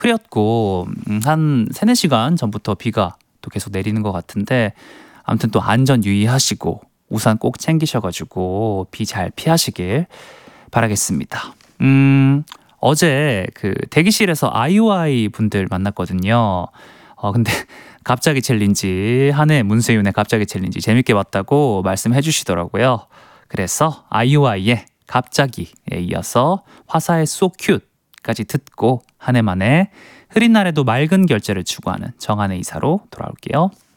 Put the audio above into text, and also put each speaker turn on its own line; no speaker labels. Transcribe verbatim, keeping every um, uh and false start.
흐렸고 음, 한 세네 시간 전부터 비가 또 계속 내리는 것 같은데 아무튼 또 안전 유의하시고 우산 꼭 챙기셔가지고 비 잘 피하시길 바라겠습니다. 음, 어제 그 대기실에서 아이오아이 분들 만났거든요. 어, 근데 갑자기 챌린지, 한해 문세윤의 갑자기 챌린지 재밌게 봤다고 말씀해 주시더라고요. 그래서 아이오아이의 갑자기에 이어서 화사의 So Cute까지 듣고 한 해만에 흐린 날에도 맑은 결제를 추구하는 정한의 이사로 돌아올게요.